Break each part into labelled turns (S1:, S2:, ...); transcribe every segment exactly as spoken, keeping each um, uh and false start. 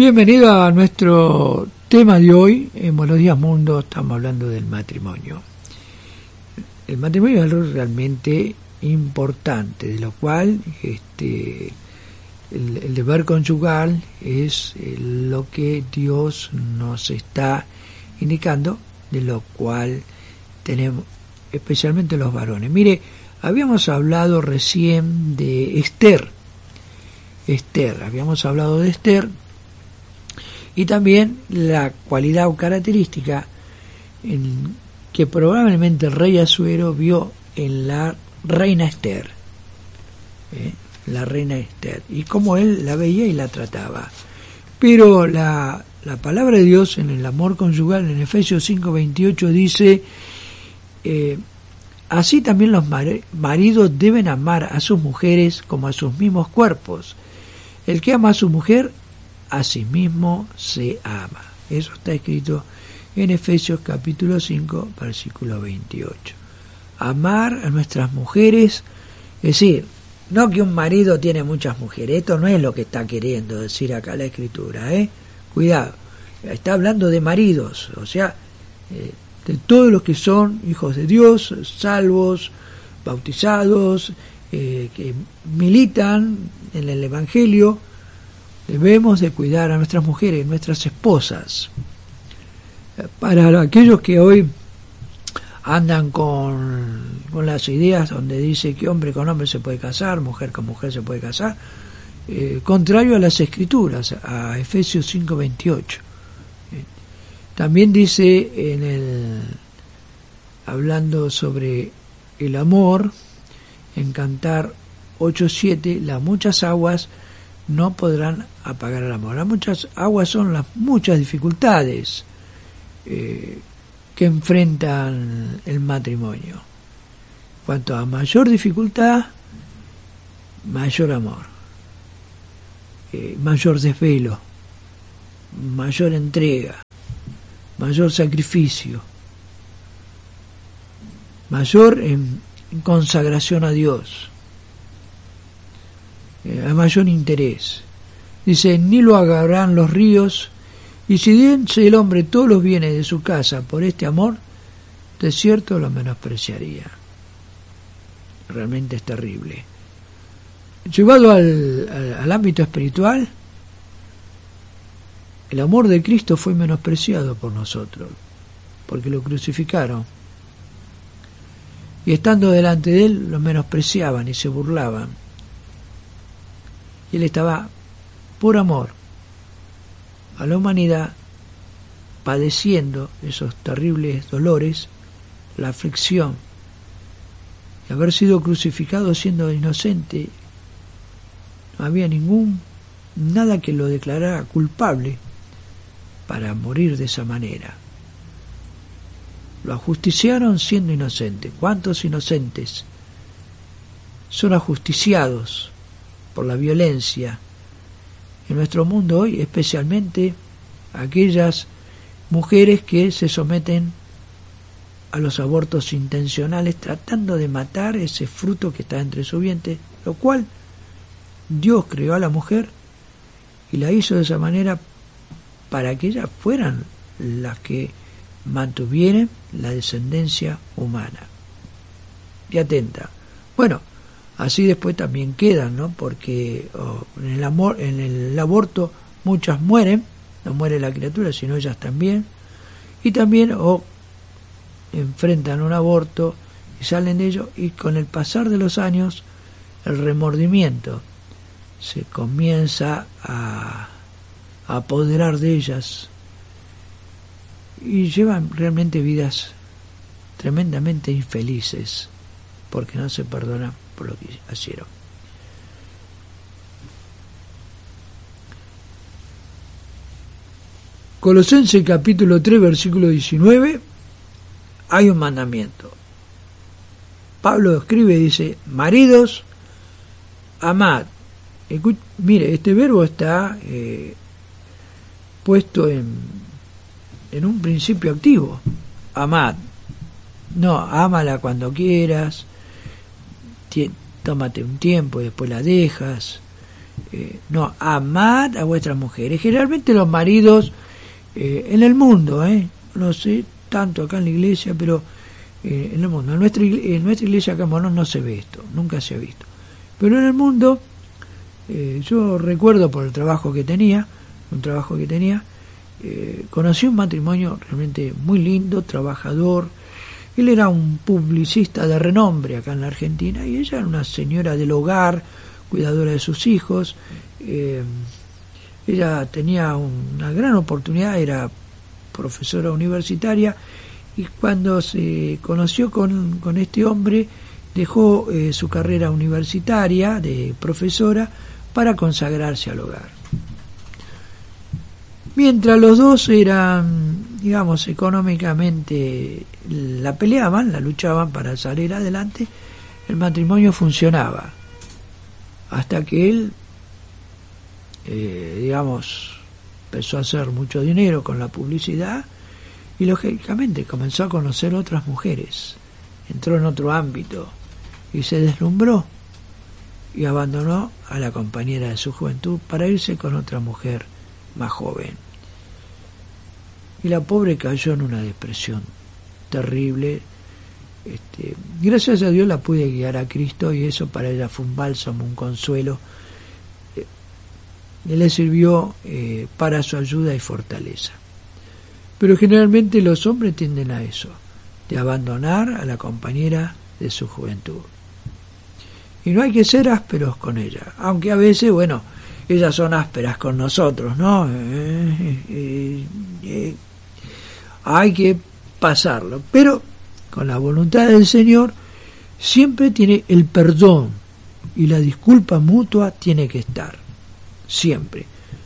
S1: Bienvenido a nuestro tema de hoy. En Buenos Días Mundo estamos hablando del matrimonio. El matrimonio es algo realmente importante, de lo cual este, el, el deber conyugal es lo que Dios nos está indicando, de lo cual tenemos, especialmente los varones. Mire, habíamos hablado recién de Esther. Esther, habíamos hablado de Esther. Y también la cualidad o característica en que probablemente el rey Asuero vio en la reina Esther, ¿eh? la reina Esther, y cómo él la veía y la trataba. Pero la, la palabra de Dios en el amor conyugal, en Efesios cinco veintiocho dice, eh, así también los mar- maridos deben amar a sus mujeres como a sus mismos cuerpos. El que ama a su mujer, a sí mismo se ama. Eso está escrito en Efesios capítulo cinco, versículo veintiocho. Amar a nuestras mujeres, es decir, no que un marido tiene muchas mujeres, esto no es lo que está queriendo decir acá la Escritura, ¿eh? Cuidado, está hablando de maridos, o sea, eh, de todos los que son hijos de Dios, salvos, bautizados, eh, que militan en el Evangelio. Debemos de cuidar a nuestras mujeres, nuestras esposas. Para aquellos que hoy andan con, con las ideas donde dice que hombre con hombre se puede casar, mujer con mujer se puede casar, eh, contrario a las Escrituras, a Efesios cinco veintiocho. Eh, también dice, en el hablando sobre el amor, en Cantar ocho siete, las muchas aguas no podrán apagar el amor. Las muchas aguas son las muchas dificultades eh, que enfrentan el matrimonio. Cuanto a mayor dificultad, mayor amor, eh, mayor desvelo, mayor entrega, mayor sacrificio, mayor en, en consagración a Dios, a mayor interés. Dice, ni lo agarrarán los ríos, y si diese el hombre todos los bienes de su casa por este amor, de cierto lo menospreciaría. Realmente es terrible. Llevado al, al, al ámbito espiritual, el amor de Cristo fue menospreciado por nosotros, porque lo crucificaron, y estando delante de él lo menospreciaban y se burlaban. Y él estaba, por amor a la humanidad, padeciendo esos terribles dolores, la aflicción, y haber sido crucificado siendo inocente. No había ningún, nada que lo declarara culpable para morir de esa manera. Lo ajusticiaron siendo inocente. ¿Cuántos inocentes son ajusticiados por la violencia en nuestro mundo hoy, especialmente aquellas mujeres que se someten a los abortos intencionales tratando de matar ese fruto que está entre su vientre, lo cual Dios creó a la mujer y la hizo de esa manera para que ellas fueran las que mantuvieran la descendencia humana. Y atenta. Bueno, así después también quedan, ¿no? Porque oh, en el amor, en el aborto muchas mueren, no muere la criatura, sino ellas también, y también o oh, enfrentan un aborto y salen de ello, y con el pasar de los años el remordimiento se comienza a, a apoderar de ellas y llevan realmente vidas tremendamente infelices porque no se perdonan por lo que hicieron. Colosenses capítulo tres versículo diecinueve, hay un mandamiento. Pablo escribe y dice, maridos, amad. Escuch- mire, este verbo está eh, puesto en, en un principio activo, amad. No, ámala cuando quieras, tómate un tiempo y después la dejas, Eh, no, amad a vuestras mujeres. Generalmente los maridos eh, en el mundo, eh, no sé tanto acá en la iglesia, pero eh, en el mundo, en nuestra, en nuestra iglesia acá en Morón no se ve esto, nunca se ha visto. Pero en el mundo, eh, yo recuerdo por el trabajo que tenía, un trabajo que tenía, eh, conocí un matrimonio realmente muy lindo, trabajador. Él era un publicista de renombre acá en la Argentina y ella era una señora del hogar, cuidadora de sus hijos. Eh, ella tenía una gran oportunidad, era profesora universitaria, y cuando se conoció con, con este hombre dejó eh, su carrera universitaria de profesora para consagrarse al hogar. Mientras los dos eran, digamos, económicamente la peleaban, la luchaban para salir adelante, el matrimonio funcionaba. Hasta que él, eh, digamos, empezó a hacer mucho dinero con la publicidad y lógicamente comenzó a conocer otras mujeres, entró en otro ámbito y se deslumbró y abandonó a la compañera de su juventud para irse con otra mujer más joven. Y la pobre cayó en una depresión terrible. Este, gracias a Dios la pude guiar a Cristo y eso para ella fue un bálsamo, un consuelo. Eh, le sirvió eh, para su ayuda y fortaleza. Pero generalmente los hombres tienden a eso, de abandonar a la compañera de su juventud. Y no hay que ser ásperos con ella, aunque a veces, bueno, ellas son ásperas con nosotros, ¿no? Eh, eh, eh, hay que pasarlo, pero con la voluntad del Señor siempre tiene el perdón y la disculpa mutua tiene que estar, siempre.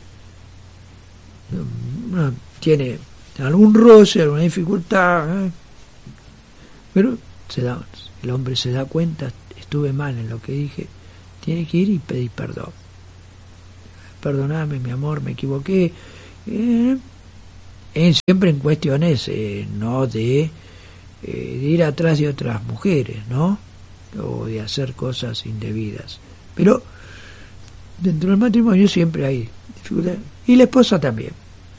S1: Uno tiene algún roce, alguna dificultad, ¿eh? Pero se da, el hombre se da cuenta, estuve mal en lo que dije, tiene que ir y pedir perdón. Perdoname, mi amor, me equivoqué. Eh, en, siempre en cuestiones eh, no de, eh, de ir atrás de otras mujeres, ¿no? O de hacer cosas indebidas. Pero dentro del matrimonio siempre hay dificultades. Y la esposa también.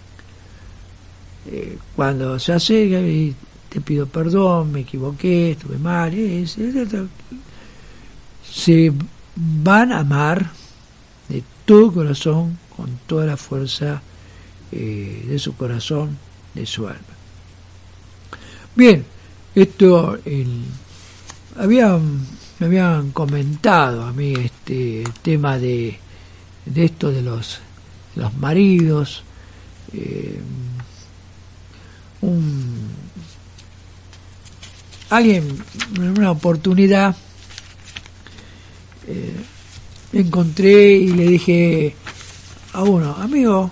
S1: Eh, cuando se acerca y te pido perdón, me equivoqué, estuve mal, es, es, es, se van a amar de todo corazón, con toda la fuerza eh, de su corazón, de su alma. Bien, esto el, había, me habían comentado a mí este tema de, de esto de los, los maridos. Eh, un alguien en una oportunidad eh, encontré y le dije a uno, amigo,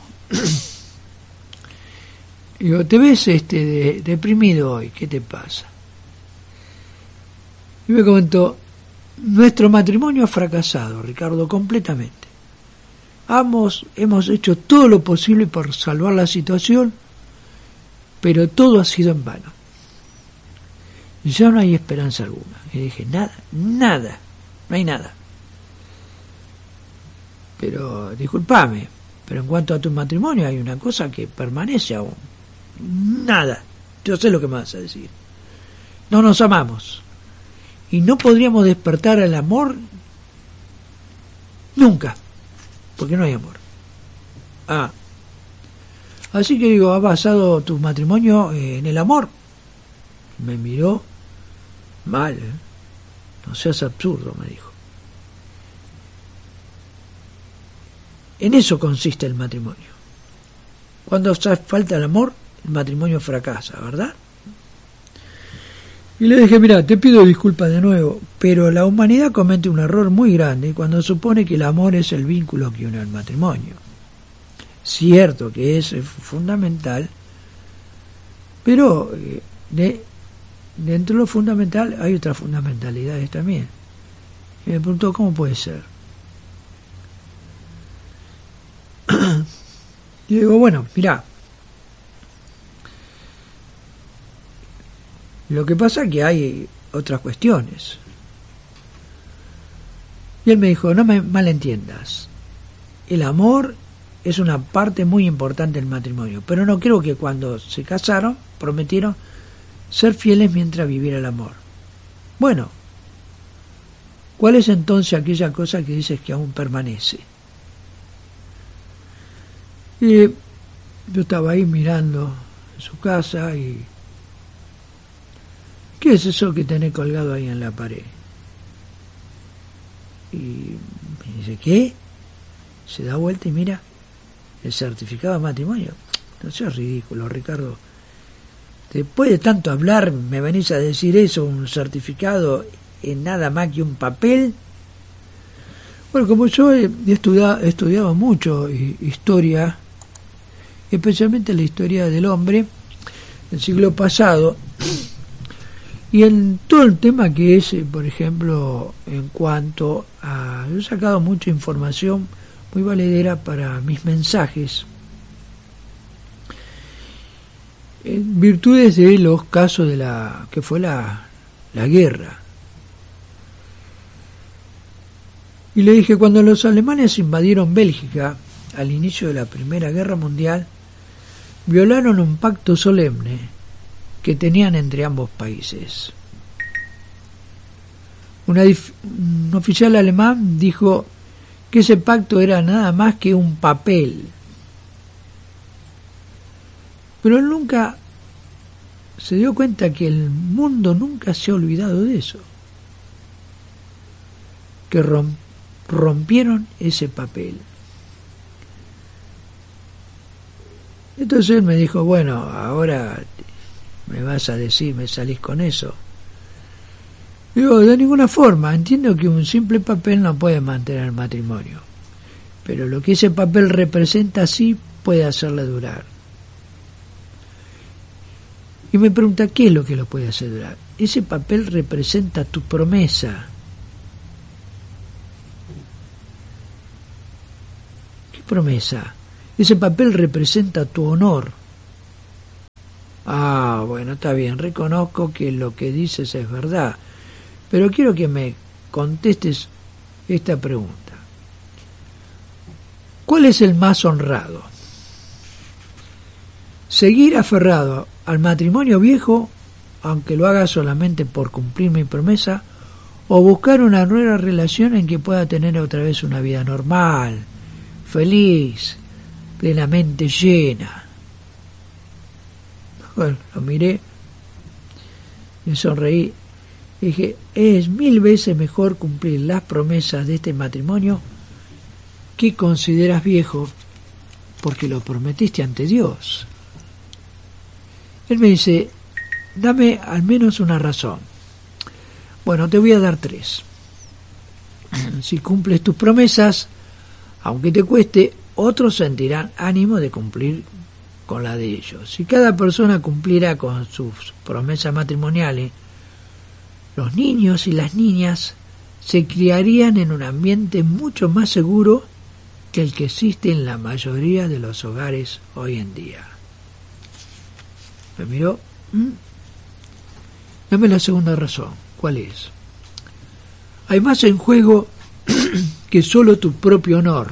S1: digo, te ves este de, deprimido hoy, ¿qué te pasa? Y me comentó, nuestro matrimonio ha fracasado, Ricardo, completamente. Ambos hemos hecho todo lo posible por salvar la situación, pero todo ha sido en vano. Ya no hay esperanza alguna. Y dije, nada, nada, no hay nada. Pero, discúlpame, pero en cuanto a tu matrimonio hay una cosa que permanece aún. Nada. Yo sé lo que me vas a decir. No nos amamos. Y no podríamos despertar el amor nunca, porque no hay amor. Ah. Así que digo, ¿ha basado tu matrimonio en el amor? Me miró mal, ¿eh? No seas absurdo, me dijo. En eso consiste el matrimonio. Cuando falta el amor, el matrimonio fracasa, ¿verdad? Y le dije, mira, te pido disculpas de nuevo, pero la humanidad comete un error muy grande cuando supone que el amor es el vínculo que une al matrimonio. Cierto que es fundamental, pero eh, de, dentro de lo fundamental hay otras fundamentalidades también. Y me preguntó, ¿cómo puede ser? Y digo, bueno, mirá, lo que pasa es que hay otras cuestiones. Y él me dijo, no me malentiendas, el amor es una parte muy importante del matrimonio, pero no creo que cuando se casaron prometieron ser fieles mientras viviera el amor. Bueno, ¿cuál es entonces aquella cosa que dices que aún permanece? Y yo estaba ahí mirando en su casa y ¿qué es eso que tenés colgado ahí en la pared? Y me dice, ¿qué? Se da vuelta y mira el certificado de matrimonio. Entonces es ridículo, Ricardo. Después de tanto hablar, me venís a decir eso, un certificado es nada más que un papel. Bueno, como yo he estudiado, he estudiado mucho historia, especialmente la historia del hombre del siglo pasado, y en todo el tema que es, por ejemplo, en cuanto a... Yo he sacado mucha información muy valedera para mis mensajes, en virtudes de los casos de la que fue la, la guerra. Y le dije, cuando los alemanes invadieron Bélgica al inicio de la Primera Guerra Mundial, violaron un pacto solemne que tenían entre ambos países. Una, un oficial alemán dijo que ese pacto era nada más que un papel. Pero él nunca se dio cuenta que el mundo nunca se ha olvidado de eso. Que rompieron ese papel. Entonces él me dijo, bueno, ahora me vas a decir, me salís con eso. Digo, de ninguna forma, entiendo que un simple papel no puede mantener el matrimonio, pero lo que ese papel representa sí puede hacerle durar. Y me pregunta, ¿qué es lo que lo puede hacer durar? Ese papel representa tu promesa. ¿Qué promesa? Ese papel representa tu honor. Ah, bueno, está bien, reconozco que lo que dices es verdad, pero quiero que me contestes esta pregunta. ¿Cuál es el más honrado? ¿Seguir aferrado al matrimonio viejo, aunque lo haga solamente por cumplir mi promesa, o buscar una nueva relación en que pueda tener otra vez una vida normal, feliz, plenamente llena? Bueno, lo miré, me sonreí, dije, es mil veces mejor cumplir las promesas de este matrimonio que consideras viejo porque lo prometiste ante Dios. Él me dice, dame al menos una razón. Bueno, te voy a dar tres. Si cumples tus promesas, aunque te cueste, otros sentirán ánimo de cumplir con la de ellos. Si cada persona cumpliera con sus promesas matrimoniales, los niños y las niñas se criarían en un ambiente mucho más seguro que el que existe en la mayoría de los hogares hoy en día. Me miró. ¿Mm? Dame la segunda razón. ¿Cuál es? Hay más en juego que solo tu propio honor.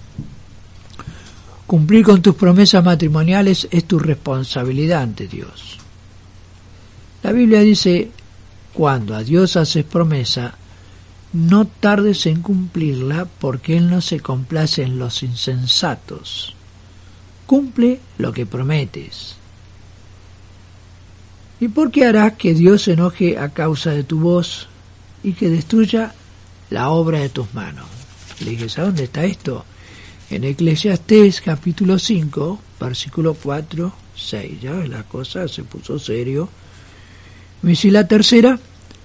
S1: Cumplir con tus promesas matrimoniales es tu responsabilidad ante Dios. La Biblia dice, cuando a Dios haces promesa, no tardes en cumplirla porque Él no se complace en los insensatos. Cumple lo que prometes. ¿Y por qué harás que Dios se enoje a causa de tu voz y que destruya la obra de tus manos? Le dije, ¿sabes dónde está esto? En Eclesiastés capítulo cinco, versículo cuatro, seis. Ya la cosa se puso serio. Me dice, la tercera,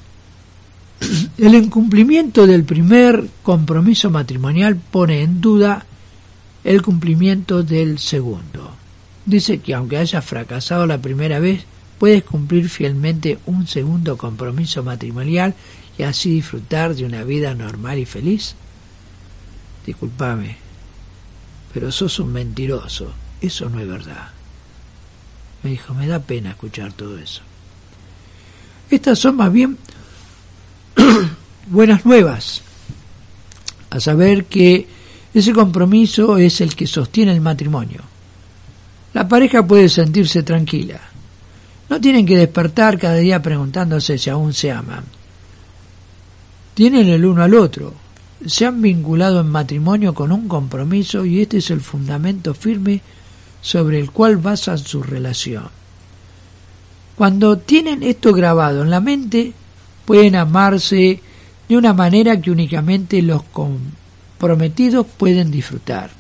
S1: el incumplimiento del primer compromiso matrimonial pone en duda el cumplimiento del segundo. Dice que aunque hayas fracasado la primera vez, puedes cumplir fielmente un segundo compromiso matrimonial y así disfrutar de una vida normal y feliz. Discúlpame, pero sos un mentiroso. Eso no es verdad. Me dijo, me da pena escuchar todo eso. Estas son más bien buenas nuevas, a saber que Ese compromiso es el que sostiene el matrimonio. La pareja puede sentirse tranquila. No tienen que despertar cada día preguntándose si aún se aman. Tienen el uno al otro. Se han vinculado en matrimonio con un compromiso y este es el fundamento firme sobre el cual basan su relación. Cuando tienen esto grabado en la mente, pueden amarse de una manera que únicamente los comprometidos pueden disfrutar.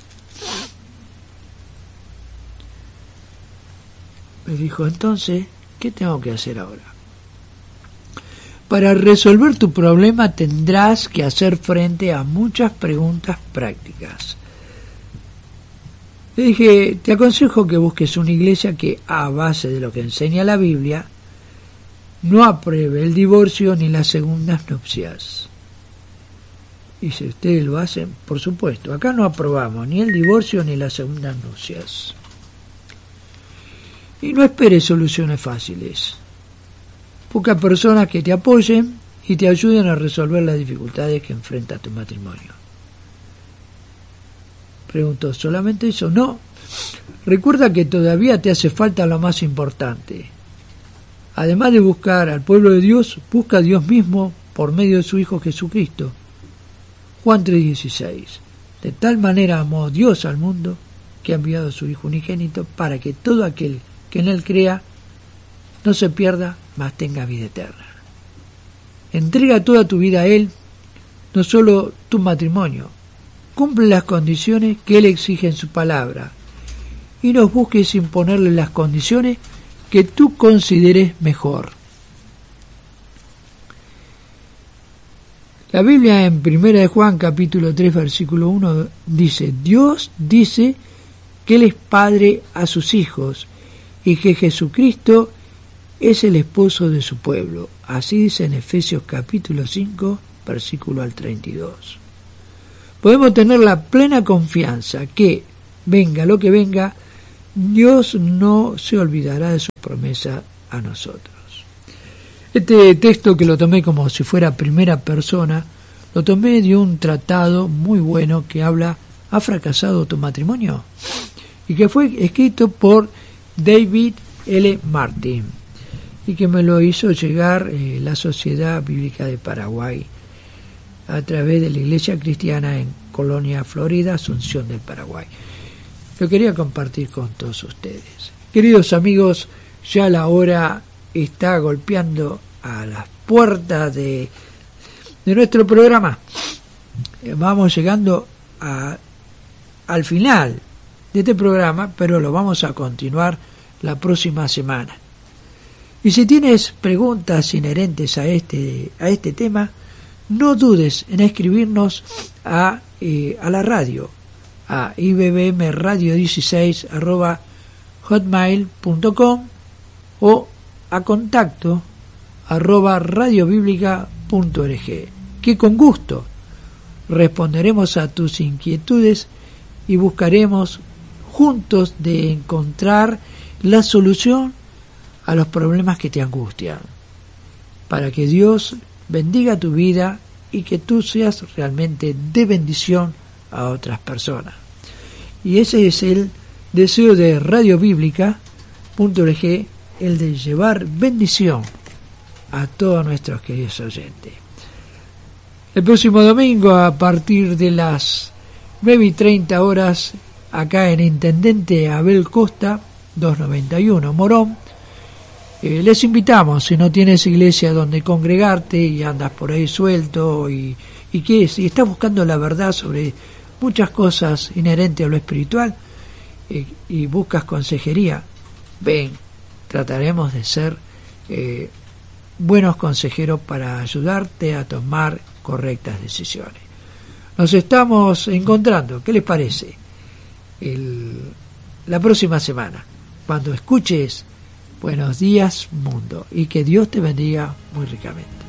S1: Me dijo, entonces, ¿qué tengo que hacer ahora? Para resolver tu problema tendrás que hacer frente a muchas preguntas prácticas. Le dije, te aconsejo que busques una iglesia que, a base de lo que enseña la Biblia, no apruebe el divorcio ni las segundas nupcias. Y si ustedes lo hacen, por supuesto, acá no aprobamos ni el divorcio ni las segundas nupcias. Y no esperes soluciones fáciles. Busca personas que te apoyen y te ayuden a resolver las dificultades que enfrenta tu matrimonio. Preguntó, ¿solamente eso? No. Recuerda que todavía te hace falta lo más importante. Además de buscar al pueblo de Dios, busca a Dios mismo por medio de su Hijo Jesucristo. Juan tres dieciséis. De tal manera amó Dios al mundo que ha enviado a su Hijo unigénito para que todo aquel que en él crea no se pierda, mas tenga vida eterna. Entrega toda tu vida a Él, no solo tu matrimonio. Cumple las condiciones que Él exige en su palabra y no busques imponerle las condiciones que tú consideres mejor. La Biblia en Primera de Juan capítulo tres versículo uno dice, Dios dice que Él es Padre a sus hijos y que Jesucristo es el esposo de su pueblo. Así dice en Efesios capítulo cinco, versículo al treinta y dos. Podemos tener la plena confianza que, venga lo que venga, Dios no se olvidará de su promesa a nosotros. Este texto, que lo tomé como si fuera primera persona, lo tomé de un tratado muy bueno que habla ¿Ha fracasado tu matrimonio? Y que fue escrito por David L. Martin y que me lo hizo llegar eh, la Sociedad Bíblica de Paraguay a través de la Iglesia Cristiana en Colonia, Florida, Asunción del Paraguay. Lo quería compartir con todos ustedes. Queridos amigos, ya la hora está golpeando a las puertas de, de nuestro programa. Vamos llegando a, al final de este programa, pero lo vamos a continuar la próxima semana. Y si tienes preguntas inherentes a este, a este tema, no dudes en escribirnos a, eh, a la radio, a i b b m radio dieciséis arroba hotmail punto com o a contacto arroba radiobiblica punto org, que con gusto responderemos a tus inquietudes y buscaremos juntos de encontrar la solución a los problemas que te angustian, para que Dios bendiga tu vida y que tú seas realmente de bendición a otras personas. Y ese es el deseo de radiobiblica punto org, el de llevar bendición a todos nuestros queridos oyentes. El próximo domingo, a partir de las nueve y treinta horas, acá en Intendente Abel Costa, doscientos noventa y uno, Morón, eh, les invitamos, si no tienes iglesia donde congregarte y andas por ahí suelto y, y que si estás buscando la verdad sobre muchas cosas inherentes a lo espiritual eh, y buscas consejería, ven, trataremos de ser eh, buenos consejeros para ayudarte a tomar correctas decisiones. Nos estamos encontrando, ¿qué les parece? El, la próxima semana, cuando escuches Buenos Días Mundo, y que Dios te bendiga muy ricamente.